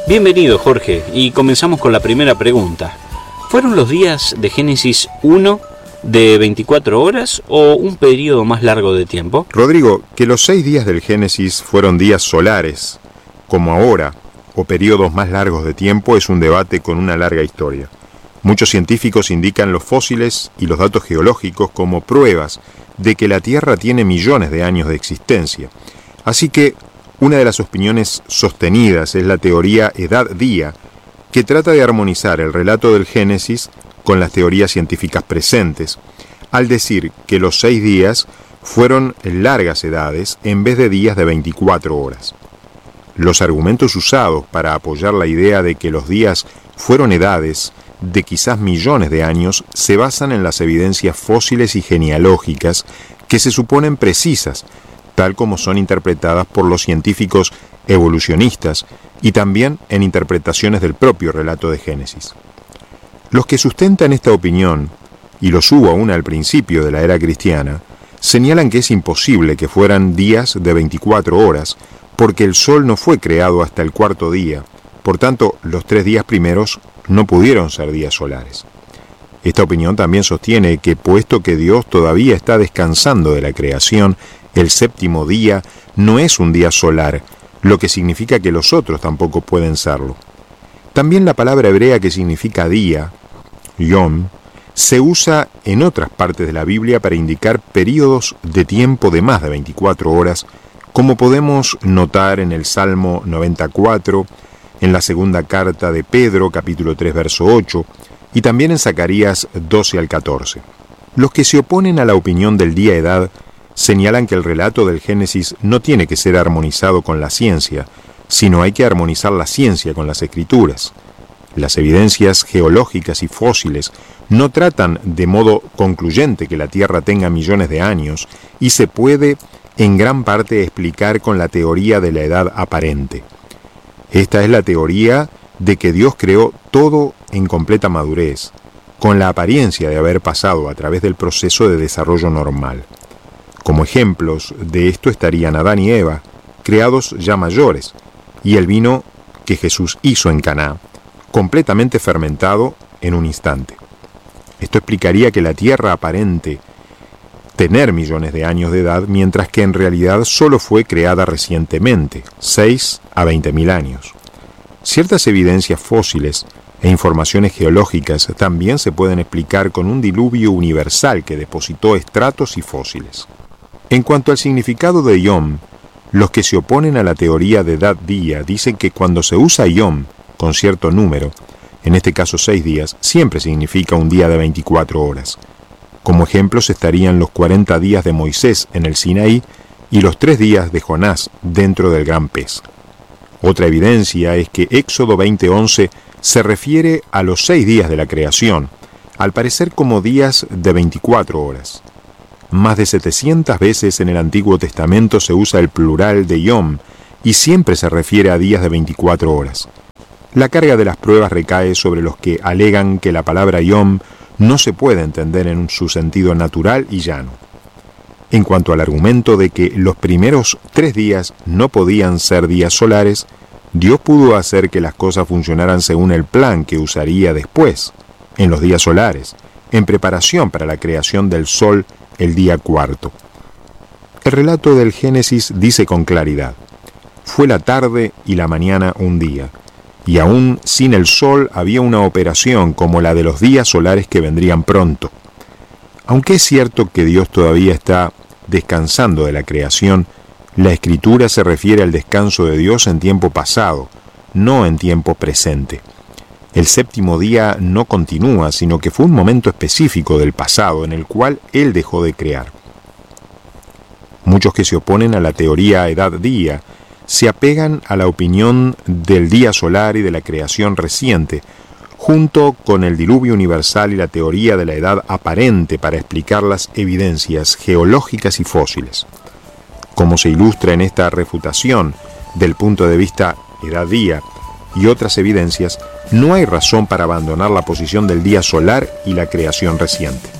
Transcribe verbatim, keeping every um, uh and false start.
Bienvenido, Jorge, y comenzamos con la primera pregunta. ¿Fueron los días de Génesis uno de veinticuatro horas o un periodo más largo de tiempo? Rodrigo, que los seis días del Génesis fueron días solares, como ahora, o periodos más largos de tiempo, es un debate con una larga historia. Muchos científicos indican los fósiles y los datos geológicos como pruebas de que la Tierra tiene millones de años de existencia. Así que una de las opiniones sostenidas es la teoría edad-día, que trata de armonizar el relato del Génesis con las teorías científicas presentes, al decir que los seis días fueron largas edades en vez de días de veinticuatro horas. Los argumentos usados para apoyar la idea de que los días fueron edades de quizás millones de años se basan en las evidencias fósiles y genealógicas que se suponen precisas, tal como son interpretadas por los científicos evolucionistas y también en interpretaciones del propio relato de Génesis. Los que sustentan esta opinión, y los hubo aún al principio de la era cristiana, señalan que es imposible que fueran días de veinticuatro horas, porque el sol no fue creado hasta el cuarto día, por tanto, los tres días primeros no pudieron ser días solares. Esta opinión también sostiene que, puesto que Dios todavía está descansando de la creación, el séptimo día no es un día solar, lo que significa que los otros tampoco pueden serlo. También la palabra hebrea que significa día, yom, se usa en otras partes de la Biblia para indicar períodos de tiempo de más de veinticuatro horas, como podemos notar en el Salmo noventa y cuatro, en la segunda carta de Pedro, capítulo tres, verso ocho, y también en Zacarías doce al catorce. Los que se oponen a la opinión del día-edad señalan que el relato del Génesis no tiene que ser armonizado con la ciencia, sino hay que armonizar la ciencia con las escrituras. Las evidencias geológicas y fósiles no tratan de modo concluyente que la Tierra tenga millones de años y se puede en gran parte explicar con la teoría de la edad aparente. Esta es la teoría de que Dios creó todo en completa madurez, con la apariencia de haber pasado a través del proceso de desarrollo normal. Como ejemplos de esto estarían Adán y Eva, creados ya mayores, y el vino que Jesús hizo en Caná, completamente fermentado en un instante. Esto explicaría que la Tierra aparente tener millones de años de edad, mientras que en realidad solo fue creada recientemente, seis a veinte mil años. Ciertas evidencias fósiles e informaciones geológicas también se pueden explicar con un diluvio universal que depositó estratos y fósiles. En cuanto al significado de Yom, los que se oponen a la teoría de edad-día dicen que cuando se usa Yom con cierto número, en este caso seis días, siempre significa un día de veinticuatro horas. Como ejemplos estarían los cuarenta días de Moisés en el Sinaí y los tres días de Jonás dentro del gran pez. Otra evidencia es que Éxodo veinte once se refiere a los seis días de la creación, al parecer como días de veinticuatro horas. Más de setecientas veces en el Antiguo Testamento se usa el plural de Yom y siempre se refiere a días de veinticuatro horas. La carga de las pruebas recae sobre los que alegan que la palabra Yom no se puede entender en su sentido natural y llano. En cuanto al argumento de que los primeros tres días no podían ser días solares, Dios pudo hacer que las cosas funcionaran según el plan que usaría después, en los días solares, en preparación para la creación del sol el día cuarto. El relato del Génesis dice con claridad: fue la tarde y la mañana un día, y aún sin el sol había una operación como la de los días solares que vendrían pronto. Aunque es cierto que Dios todavía está descansando de la creación, la Escritura se refiere al descanso de Dios en tiempo pasado, no en tiempo presente. El séptimo día no continúa, sino que fue un momento específico del pasado en el cual Él dejó de crear. Muchos que se oponen a la teoría edad-día se apegan a la opinión del día solar y de la creación reciente, junto con el diluvio universal y la teoría de la edad aparente para explicar las evidencias geológicas y fósiles. Como se ilustra en esta refutación del punto de vista edad-día y otras evidencias, no hay razón para abandonar la posición del día solar y la creación reciente.